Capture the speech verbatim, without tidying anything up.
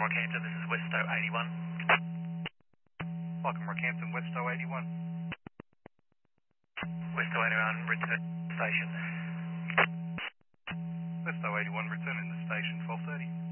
Rockhampton, this is Westo eighty-one. Welcome, Rockhampton, Westo eighty-one. Westo eighty-one, return station. Westo eighty-one, returning the station, twelve thirty.